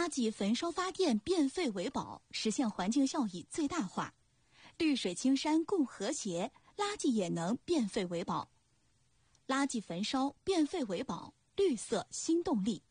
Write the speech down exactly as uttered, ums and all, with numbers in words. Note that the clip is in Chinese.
垃圾焚烧发电变废为宝，实现环境效益最大化。绿水青山共和谐，垃圾也能变废为宝。垃圾焚烧变废为宝，绿色新动力。